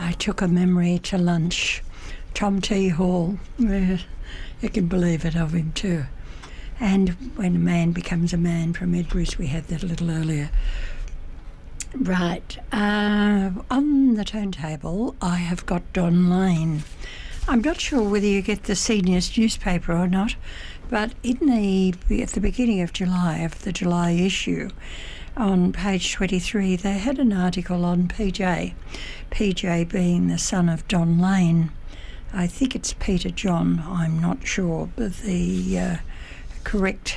I took a memory to lunch. Tom T. Hall, you can believe it, of him too. And When a Man Becomes a Man from Ed Bruce, we had that a little earlier. Right, on the turntable I have got Don Lane. I'm not sure whether you get the Seniors newspaper or not, but at the beginning of July, of the July issue, on page 23, they had an article on PJ. PJ being the son of Don Lane. I think it's Peter John, I'm not sure, but the correct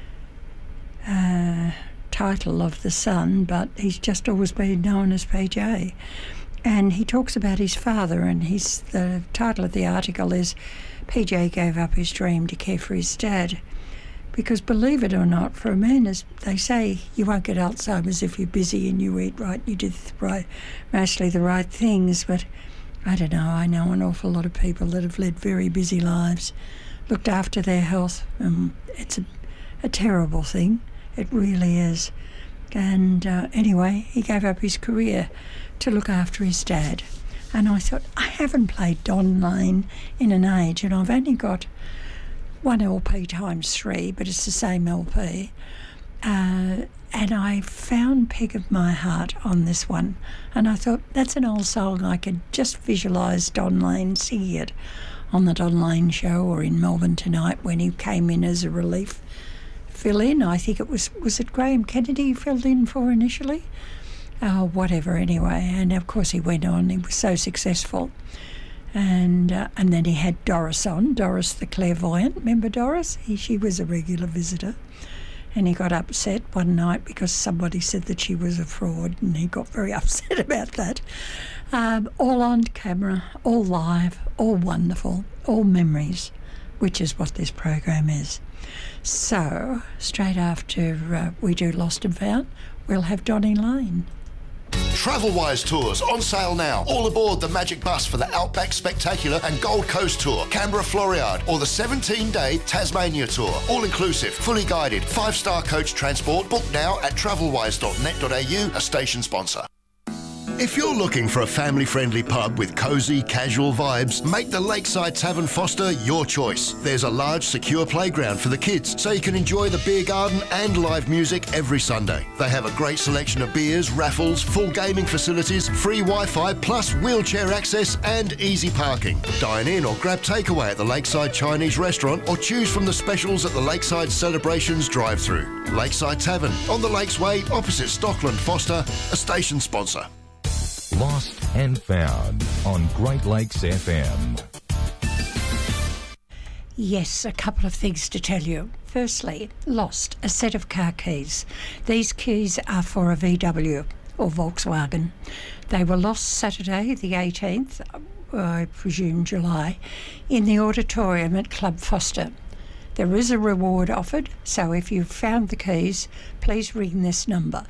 title of the son, but he's just always been known as PJ. And he talks about his father, and the title of the article is PJ Gave Up His Dream to Care for His Dad. Because believe it or not, for a man, as they say, you won't get Alzheimer's if you're busy and you eat right, you do mostly the right things. But I don't know, I know an awful lot of people that have led very busy lives, looked after their health. It's a terrible thing. It really is. And anyway, he gave up his career to look after his dad. And I thought, I haven't played Don Lane in an age, and I've only got one LP times 3, but it's the same LP. And I found Peg of My Heart on this one. And I thought, that's an old song. I could just visualise Don Lane singing it on the Don Lane Show or in Melbourne Tonight when he came in as a relief fill-in. I think it was it Graham Kennedy filled in for initially? Whatever, anyway. And of course he went on. He was so successful. And then he had Doris on, Doris the Clairvoyant. Remember Doris? She was a regular visitor. And he got upset one night because somebody said that she was a fraud, and he got very upset about that. All on camera, all live, all wonderful, all memories, which is what this program is. So, straight after we do Lost and Found, we'll have Donnie Lane. Travelwise tours on sale now. All aboard the Magic Bus for the Outback Spectacular and Gold Coast Tour, Canberra Floriade, or the 17-day Tasmania Tour. All inclusive, fully guided, 5-star coach transport. Book now at travelwise.net.au, a station sponsor. If you're looking for a family-friendly pub with cosy, casual vibes, make the Lakeside Tavern Foster your choice. There's a large, secure playground for the kids, so you can enjoy the beer garden and live music every Sunday. They have a great selection of beers, raffles, full gaming facilities, free Wi-Fi, plus wheelchair access and easy parking. Dine in or grab takeaway at the Lakeside Chinese Restaurant, or choose from the specials at the Lakeside Celebrations drive-thru. Lakeside Tavern, on the Lakes Way, opposite Stockland Foster, a station sponsor. Lost and Found on Great Lakes FM. Yes, a couple of things to tell you. Firstly, lost a set of car keys. These keys are for a VW or Volkswagen. They were lost Saturday, the 18th, I presume July, in the auditorium at Club Foster. There is a reward offered, so if you've found the keys, please ring this number,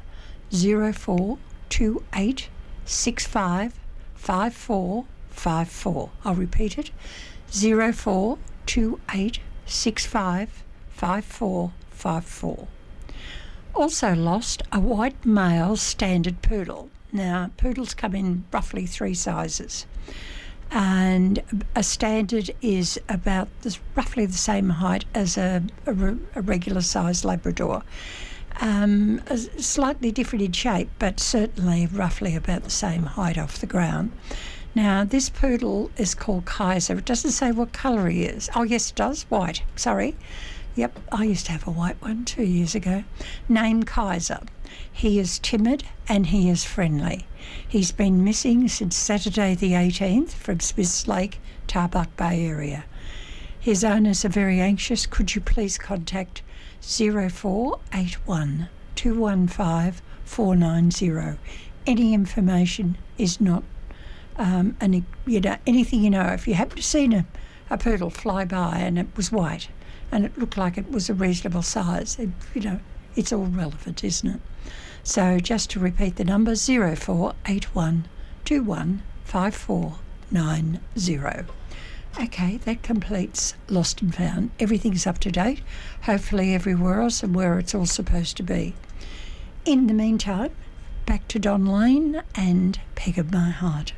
0428 655454. I'll repeat it, 0428 655454. Also lost a white male standard poodle. Now, poodles come in roughly 3 sizes, and a standard is about roughly the same height as a regular sized Labrador. Slightly different in shape, but certainly roughly about the same height off the ground. Now, this poodle is called Kaiser. It doesn't say what colour he is. Oh, yes, it does. White. Sorry. Yep, I used to have a white one 2 years ago. Named Kaiser. He is timid and he is friendly. He's been missing since Saturday the 18th from Smiths Lake, Tarbuck Bay area. His owners are very anxious. Could you please contact 0481 215 490. Any information is not anything if you happen to seen a poodle fly by and it was white and it looked like it was a reasonable size, it's all relevant, isn't it? So just to repeat the number, 0481 21 5490. Okay, that completes Lost and Found. Everything's up to date, hopefully everywhere else and where it's all supposed to be. In the meantime, back to Don Lane and Peg of My Heart.